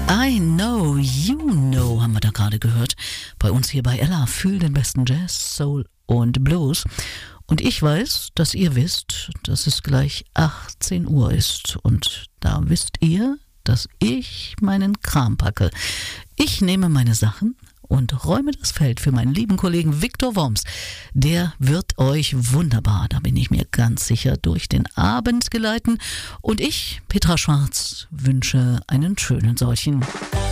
I Know, You Know haben wir da gerade gehört. Bei uns hier bei Ella, fühl den besten Jazz, Soul und Blues. Und ich weiß, dass ihr wisst, dass es gleich 18 Uhr ist. Und da wisst ihr, dass ich meinen Kram packe. Ich nehme meine Sachen und räume das Feld für meinen lieben Kollegen Viktor Worms. Der wird euch wunderbar, da bin ich mir ganz sicher, durch den Abend geleiten. Und ich, Petra Schwarz, wünsche einen schönen solchen.